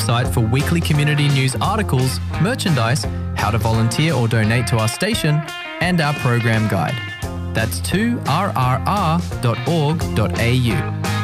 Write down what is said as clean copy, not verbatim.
site for weekly community news articles, merchandise, how to volunteer or donate to our station, and our program guide. That's 2rrr.org.au.